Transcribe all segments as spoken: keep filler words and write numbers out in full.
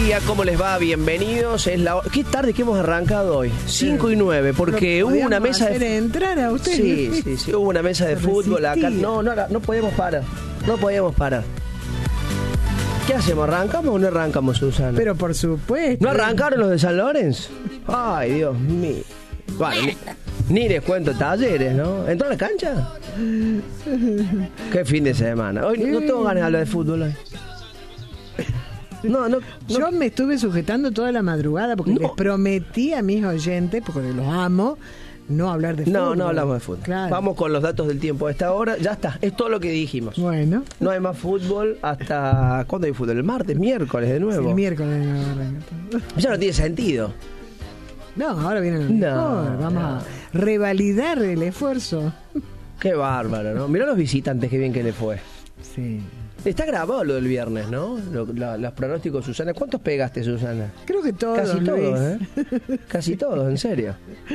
día, ¿cómo les va? Bienvenidos. Es la... Qué tarde que hemos arrancado hoy. cinco y nueve, porque hubo una mesa de... entrar a usted. Sí, sí, sí. Hubo una mesa de fútbol acá. No, no, no podíamos parar. No podíamos parar. ¿Qué hacemos? ¿Arrancamos o no arrancamos, Susana? Pero por supuesto. ¿No arrancaron los de San Lorenzo? Ay, Dios mío. Bueno, ni, ni les cuento talleres, ¿no? ¿Entró a la cancha? Qué fin de semana. Hoy no tengo ganas de hablar de fútbol hoy. No, no, no. Yo me estuve sujetando toda la madrugada porque no. les prometí a mis oyentes, porque los amo, no hablar de fútbol. No, no hablamos de fútbol. Claro. Vamos con los datos del tiempo a esta hora. Ya está, es todo lo que dijimos. Bueno. No hay más fútbol hasta... ¿Cuándo hay fútbol? ¿El martes? ¿Miércoles de nuevo? Sí, el miércoles de nuevo. Ya no tiene sentido. No, ahora viene el mejor. No, Vamos no. a revalidar el esfuerzo. Qué bárbaro, ¿no? Mirá los visitantes, qué bien que le fue. Sí. Está grabado lo del viernes, ¿no? Lo, la, los pronósticos, Susana. ¿Cuántos pegaste, Susana? Creo que todos. Casi todos, ¿eh? Casi todos, en serio.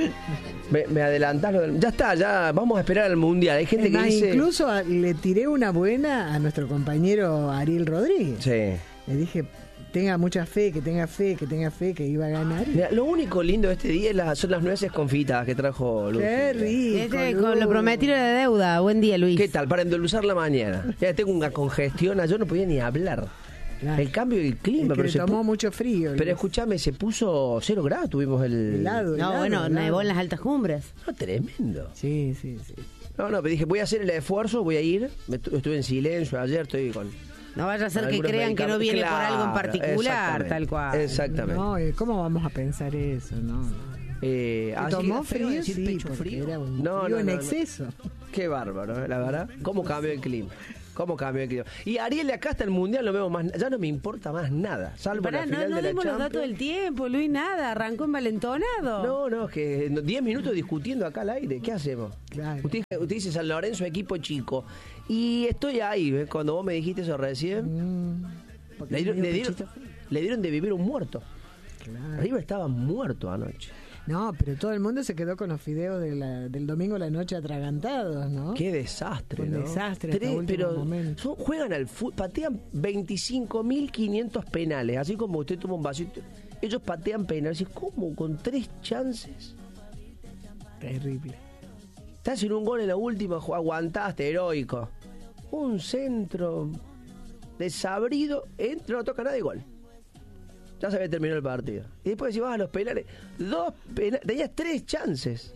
Me, me adelantás lo del... Ya está, ya vamos a esperar al Mundial. Hay gente es que más, dice... Incluso a, le tiré una buena a nuestro compañero Ariel Rodríguez. Sí. Le dije... tenga mucha fe, que tenga fe, que tenga fe, que iba a ganar. Mira, lo único lindo de este día es la, son las nueces confitadas que trajo Luis. Qué rico. Este, con lo prometido de deuda. Buen día, Luis. ¿Qué tal? Para endulzar la mañana. Ya tengo una congestión, yo no podía ni hablar. Claro. El cambio del clima. Es que pero se tomó pu- mucho frío. Pero escúchame, se puso cero grados, tuvimos el... Helado, no, helado, bueno, helado. nevó en las altas cumbres. No, tremendo. Sí, sí, sí. No, no, pero dije, voy a hacer el esfuerzo, voy a ir. Me estu- estuve en silencio ayer, estoy con... No vaya a ser que crean que no viene claro, por algo en particular, tal cual. Exactamente. No, ¿cómo vamos a pensar eso? No, no. Eh, ¿Tomó frío? decir Sí, pecho porque frío. era un No, frío no, en no, exceso. No. Qué bárbaro, la verdad. ¿Cómo cambió el clima? ¿Cómo cambió el clima? Y Ariel, acá hasta el Mundial no vemos más, ya no me importa más nada, salvo Pará, la final no, no de la dimos los Champions. datos del tiempo, Luis, nada, arrancó envalentonado. No, no, es que diez minutos discutiendo acá al aire, ¿qué hacemos? Claro. Usted, usted dice San Lorenzo, equipo chico, y estoy ahí, ¿eh? Cuando vos me dijiste eso recién, mm, le, dieron, le, dieron, le dieron de vivir un muerto. Claro. River estaba muerto anoche. No, pero todo el mundo se quedó con los fideos de la, del domingo a la noche atragantados, ¿no? Qué desastre, Un ¿no? desastre Tres, hasta último pero momento. son, juegan al fútbol, patean veinticinco mil quinientos penales, así como usted toma un vasito. Ellos patean penales. ¿Cómo? Con tres chances. Terrible. Te hacen un gol en la última, aguantaste, heroico. Un centro desabrido, entra, no toca nada y gol. Ya se había terminado el partido. Y después si vas a los penales, dos penales, tenías tres chances.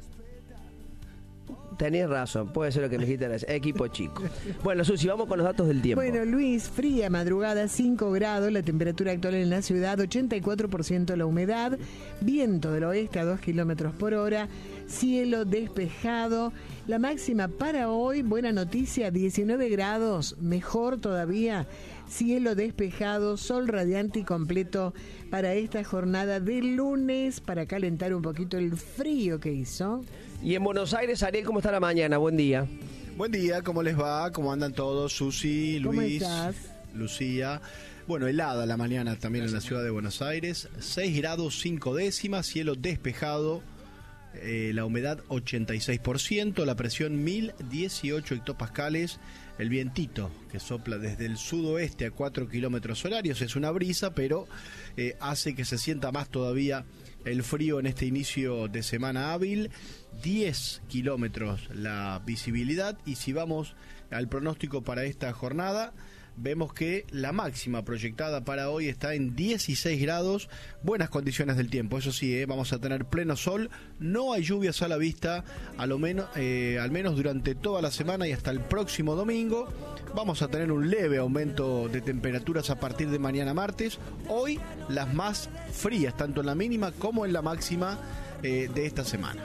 Tenías razón, puede ser lo que me dijiste, equipo chico. Bueno, Susi, vamos con los datos del tiempo. Bueno, Luis, fría madrugada, cinco grados, la temperatura actual en la ciudad, ochenta y cuatro por ciento la humedad, viento del oeste a dos kilómetros por hora, cielo despejado, la máxima para hoy, buena noticia, diecinueve grados, mejor todavía, cielo despejado, sol radiante y completo para esta jornada de lunes, para calentar un poquito el frío que hizo. Y en Buenos Aires, Ariel, ¿cómo está la mañana? Buen día. Buen día, ¿cómo les va? ¿Cómo andan todos? Susi, Luis, ¿Cómo estás? Lucía. Bueno, helada la mañana también en la ciudad de Buenos Aires. seis grados cinco décimas, cielo despejado, eh, la humedad ochenta y seis por ciento, la presión mil dieciocho hectopascales, el vientito que sopla desde el sudoeste a cuatro kilómetros horarios. Es una brisa, pero eh, hace que se sienta más todavía el frío en este inicio de semana hábil. Diez kilómetros la visibilidad, y si vamos al pronóstico para esta jornada, vemos que la máxima proyectada para hoy está en dieciséis grados, buenas condiciones del tiempo, eso sí, eh, vamos a tener pleno sol, no hay lluvias a la vista, a lo menos, eh, al menos durante toda la semana y hasta el próximo domingo. Vamos a tener un leve aumento de temperaturas a partir de mañana martes, hoy las más frías, tanto en la mínima como en la máxima eh, de esta semana.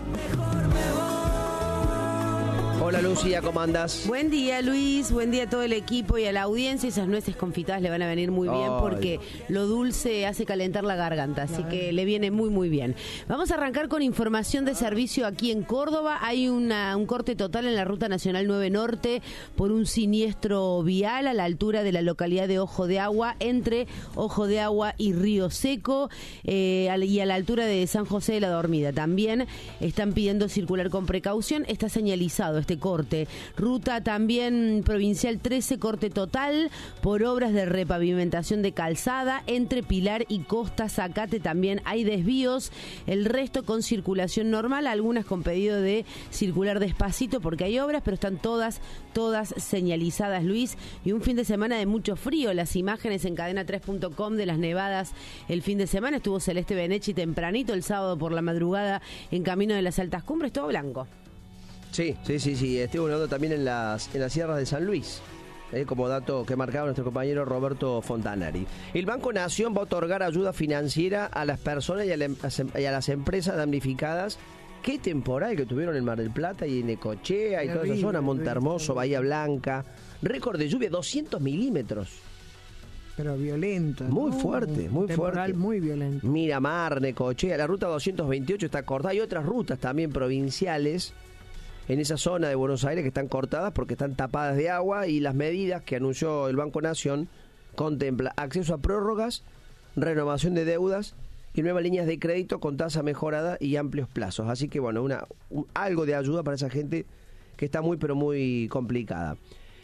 Hola Lucía, ¿cómo andás? Buen día, Luis, buen día a todo el equipo y a la audiencia. Esas nueces confitadas le van a venir muy bien. Ay. Porque lo dulce hace calentar la garganta, así que le viene muy muy bien. Vamos a arrancar con información de servicio aquí en Córdoba. Hay una, un corte total en la Ruta Nacional nueve Norte por un siniestro vial a la altura de la localidad de Ojo de Agua, entre Ojo de Agua y Río Seco, eh, y a la altura de San José de la Dormida. También están pidiendo circular con precaución. Está señalizado este corte. Ruta también provincial trece, corte total por obras de repavimentación de calzada. Entre Pilar y Costa Zacate también hay desvíos. El resto con circulación normal, algunas con pedido de circular despacito porque hay obras, pero están todas, todas señalizadas, Luis. Y un fin de semana de mucho frío. Las imágenes en cadena tres punto com de las nevadas el fin de semana. Estuvo Celeste Benechi tempranito el sábado por la madrugada en camino de las altas cumbres, todo blanco. Sí, sí, sí, sí. Estuve hablando también en las, en las sierras de San Luis. Eh, como dato que marcaba nuestro compañero Roberto Fontanari. El Banco Nación va a otorgar ayuda financiera a las personas y a, la, y a las empresas damnificadas. Qué temporal que tuvieron en Mar del Plata y en Necochea y toda esa zona, Montehermoso, Bahía Blanca. Récord de lluvia, doscientos milímetros. Pero violento. Muy ¿no? fuerte, muy Temporal fuerte. Muy violento. Miramar, Necochea, la ruta doscientos veintiocho está cortada. Hay otras rutas también provinciales en esa zona de Buenos Aires que están cortadas porque están tapadas de agua, y las medidas que anunció el Banco Nación contempla acceso a prórrogas, renovación de deudas y nuevas líneas de crédito con tasa mejorada y amplios plazos. Así que bueno, una un, algo de ayuda para esa gente que está muy pero muy complicada.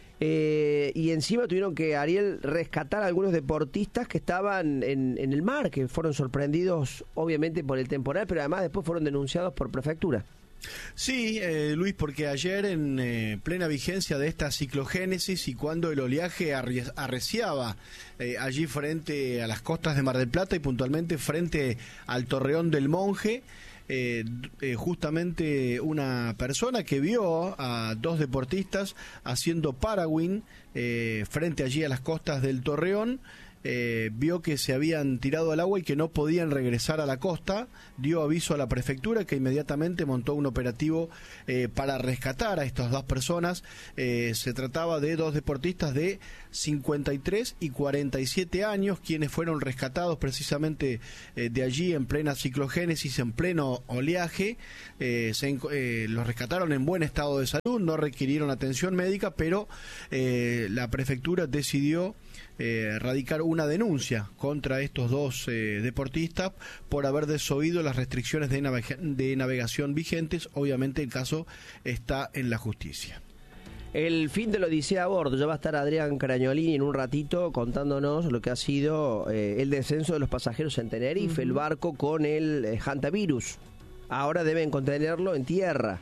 Eh, y encima tuvieron que, Ariel, rescatar a algunos deportistas que estaban en, en el mar, que fueron sorprendidos obviamente por el temporal, pero además después fueron denunciados por prefectura. Sí, eh, Luis, porque ayer en eh, plena vigencia de esta ciclogénesis y cuando el oleaje arre- arreciaba eh, allí frente a las costas de Mar del Plata y puntualmente frente al Torreón del Monje, eh, eh, justamente una persona que vio a dos deportistas haciendo paragüín eh, frente allí a las costas del Torreón, Eh, vio que se habían tirado al agua y que no podían regresar a la costa, dio aviso a la prefectura, que inmediatamente montó un operativo eh, para rescatar a estas dos personas. Eh, se trataba de dos deportistas de cincuenta y tres y cuarenta y siete años, quienes fueron rescatados precisamente eh, de allí en plena ciclogénesis, en pleno oleaje. Eh, se, eh, los rescataron en buen estado de salud, no requirieron atención médica, pero eh, la prefectura decidió Eh, radicar una denuncia contra estos dos eh, deportistas por haber desoído las restricciones de, navega- de navegación vigentes. Obviamente el caso está en la justicia. El fin de la Odisea a bordo, ya va a estar Adrián Caragnolini en un ratito contándonos lo que ha sido eh, el descenso de los pasajeros en Tenerife, uh-huh. el barco con el eh, hantavirus. Ahora deben contenerlo en tierra.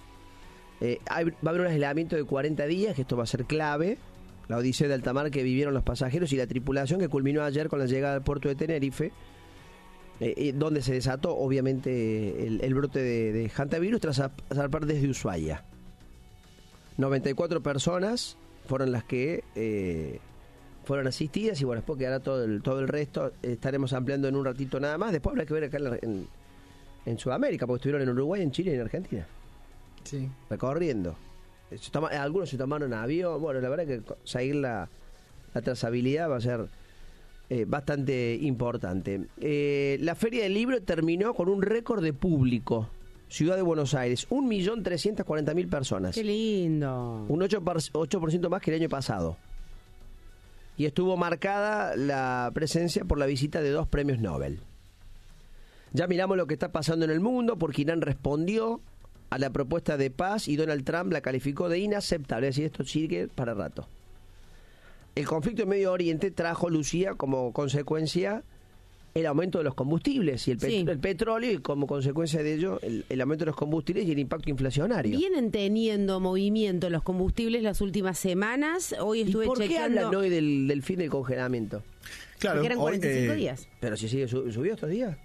Eh, hay, va a haber un aislamiento de cuarenta días, que esto va a ser clave. La odisea de alta mar que vivieron los pasajeros y la tripulación, que culminó ayer con la llegada al puerto de Tenerife, eh, eh, donde se desató obviamente el, el brote de, de hantavirus tras zarpar desde Ushuaia. noventa y cuatro personas fueron las que eh, fueron asistidas, y bueno, después quedará todo el, todo el resto. Estaremos ampliando en un ratito nada más. Después habrá que ver acá en, la, en, en Sudamérica, porque estuvieron en Uruguay, en Chile y en Argentina. Sí. Recorriendo. Se toma, algunos se tomaron avión. Bueno, la verdad que seguir la, la trazabilidad va a ser eh, bastante importante. Eh, la Feria del Libro terminó con un récord de público. Ciudad de Buenos Aires, un millón trescientas cuarenta mil personas. ¡Qué lindo! Un ocho por ciento más que el año pasado. Y estuvo marcada la presencia por la visita de dos premios Nobel. Ya miramos lo que está pasando en el mundo, porque Irán respondió a la propuesta de paz y Donald Trump la calificó de inaceptable. Es decir, esto sigue para rato. El conflicto en Medio Oriente trajo, Lucía, como consecuencia el aumento de los combustibles y el, pet- sí. el petróleo, y como consecuencia de ello el, el aumento de los combustibles y el impacto inflacionario. Vienen teniendo movimiento los combustibles las últimas semanas. Hoy estuve ¿Y por chequeando... qué hablan hoy del, del fin del congelamiento? Claro, Porque eran cuarenta y cinco hoy, eh, días. Pero si sigue su- subió estos días.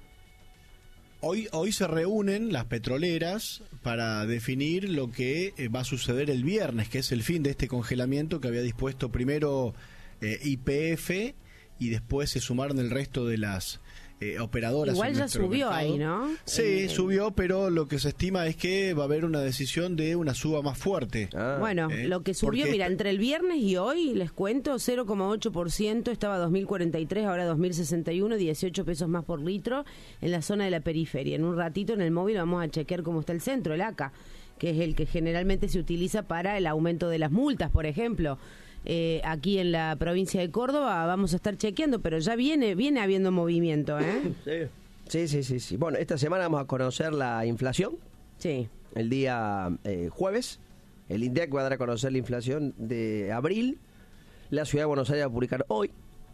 Hoy, hoy se reúnen las petroleras para definir lo que eh, va a suceder el viernes, que es el fin de este congelamiento que había dispuesto primero eh, Y P F, y después se sumaron el resto de las eh, operadoras. Igual en ya nuestro subió mercado. ahí, ¿no? Sí, Eh, subió, pero lo que se estima es que va a haber una decisión de una suba más fuerte. Ah. Bueno, eh, lo que subió, porque mira, este- entre el viernes y hoy, les cuento, cero coma ocho por ciento, estaba dos mil cuarenta y tres, ahora dos mil sesenta y uno, dieciocho pesos más por litro en la zona de la periferia. En un ratito en el móvil vamos a chequear cómo está el centro, el A C A, que es el que generalmente se utiliza para el aumento de las multas, por ejemplo. Eh, aquí en la provincia de Córdoba vamos a estar chequeando, pero ya viene, viene habiendo movimiento, ¿eh? Sí. Sí, sí, sí, sí. Bueno, esta semana vamos a conocer la inflación, Sí. el día eh, jueves. El INDEC va a dar a conocer la inflación de abril. La Ciudad de Buenos Aires va a publicar hoy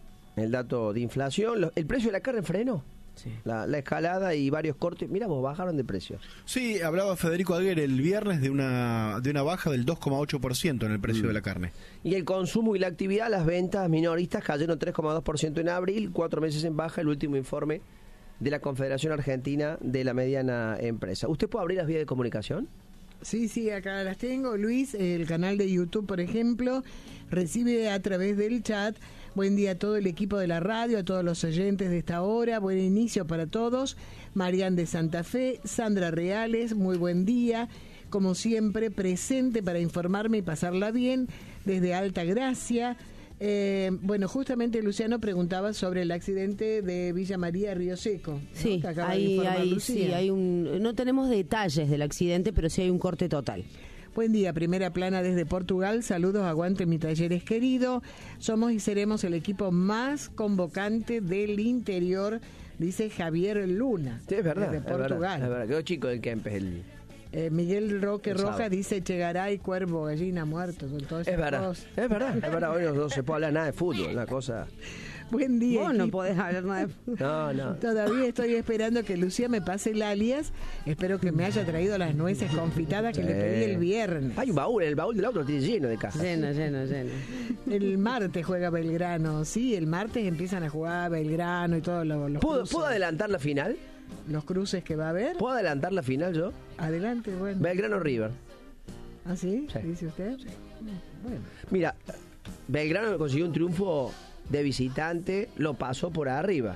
el dato de inflación. El precio de la carne frenó. Sí. La, la escalada y varios cortes. Mira vos, bajaron de precio. Sí, hablaba Federico Aguirre el viernes de una de una baja del dos coma ocho por ciento en el precio mm. de la carne. Y el consumo y la actividad, las ventas minoristas cayeron tres coma dos por ciento en abril, cuatro meses en baja, el último informe de la Confederación Argentina de la Mediana Empresa. ¿Usted puede abrir las vías de comunicación? Sí, sí, acá las tengo. Luis, el canal de YouTube, por ejemplo, recibe a través del chat. Buen día a todo el equipo de la radio, a todos los oyentes de esta hora. Buen inicio para todos. Marián de Santa Fe, Sandra Reales, muy buen día. Como siempre, presente para informarme y pasarla bien desde Alta Gracia. Eh, bueno, justamente Luciano preguntaba sobre el accidente de Villa María, Río Seco, ¿no? Sí, hay, hay, sí hay un, no tenemos detalles del accidente, pero sí hay un corte total. Buen día, primera plana desde Portugal, saludos, aguante mi Talleres querido, somos y seremos el equipo más convocante del interior, dice Javier Luna. Sí, es verdad, desde Portugal. Es verdad, es verdad. Quedó chico del Kempes el... Eh, Miguel Roque Roja sabe. Dice Chegaray, cuervo, gallina, muerto. Con todo es verdad, cosas. es verdad, es verdad. Hoy no, no se puede hablar nada de fútbol, la cosa. Buen día. Vos no podés hablar nada de fútbol. No, no. Todavía estoy esperando que Lucía me pase el alias. Espero que me haya traído las nueces confitadas que sí. le pedí el viernes. Hay un baúl, el baúl del auto lo tiene lleno de cajas. Lleno, lleno, lleno. El martes juega Belgrano, sí, el martes empiezan a jugar Belgrano y todos los, los ¿Puedo, ¿Puedo adelantar la final? Los cruces que va a haber. ¿Puedo adelantar la final yo? Adelante, bueno. Belgrano River. ¿Ah, sí? sí. ¿Dice usted? Sí. Bueno. Mira, Belgrano consiguió un triunfo de visitante, lo pasó por arriba.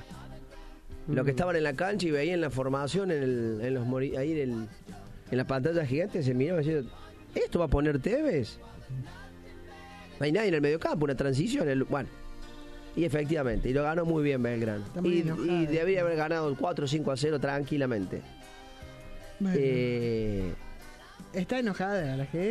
Mm. Los que estaban en la cancha y veían la formación en, el, en los mori ahí en, el, en la pantalla gigante se miraban diciendo, ¿esto va a poner Tevez? No hay nadie en el mediocampo, una transición. El, bueno. Y efectivamente, y lo ganó muy bien Belgrano. Y, y debía haber ganado cuatro o cinco a cero tranquilamente. Bueno. Eh, ¿Está enojada la gente?